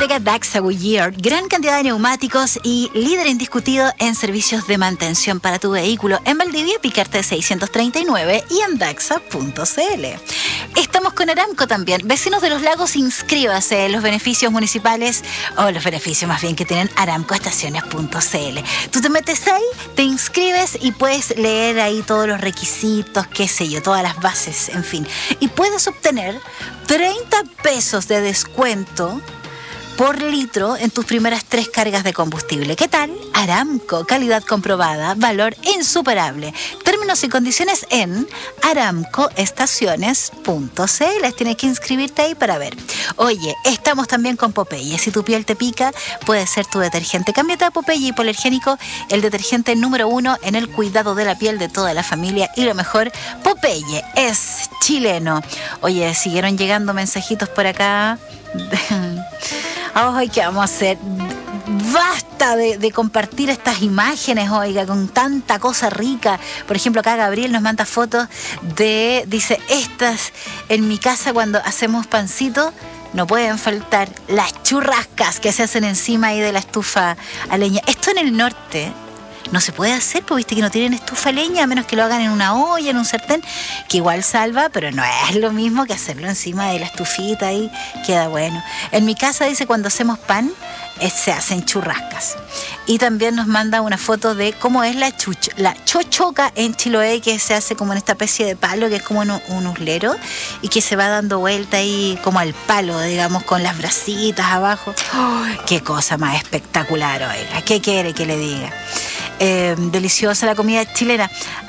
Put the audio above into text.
Llega Daxa Goodyear, gran cantidad de neumáticos y líder indiscutido en servicios de mantención para tu vehículo en Valdivia, Picarte 639 y en daxa.cl. Estamos con Aramco también. Vecinos de los Lagos, inscríbase en los beneficios municipales, o los beneficios más bien que tienen aramcoestaciones.cl. Tú te metes ahí, te inscribes y puedes leer ahí todos los requisitos, qué sé yo, todas las bases, en fin. Y puedes obtener 30 pesos de descuento por litro en tus primeras 3 cargas de combustible. ¿Qué tal? Aramco, calidad comprobada, valor insuperable. Términos y condiciones en aramcoestaciones.cl. Tienes que inscribirte ahí para ver. Oye, estamos también con Popeye. Si tu piel te pica, puede ser tu detergente. Cámbiate a Popeye Hipoalergénico, el detergente número 1 en el cuidado de la piel de toda la familia. Y lo mejor, Popeye es chileno. Oye, siguieron llegando mensajitos por acá. Ay, ¿qué vamos a hacer? Basta de compartir estas imágenes, oiga, con tanta cosa rica. Por ejemplo, acá Gabriel nos manda fotos dice, estas en mi casa cuando hacemos pancito no pueden faltar las churrascas que se hacen encima ahí de la estufa a leña. Esto en el norte no se puede hacer, porque viste que no tienen estufa a leña, a menos que lo hagan en una olla, en un sartén, que igual salva, pero no es lo mismo que hacerlo encima de la estufita ahí, queda bueno. En mi casa, dice, cuando hacemos pan, se hacen churrascas. Y también nos manda una foto de cómo es la chochoca en Chiloé, que se hace como en esta especie de palo, que es como un uslero, y que se va dando vuelta ahí como al palo, digamos, con las brasitas abajo. ¡Oh, qué cosa más espectacular, oiga! ¿Qué quiere que le diga? Deliciosa la comida chilena.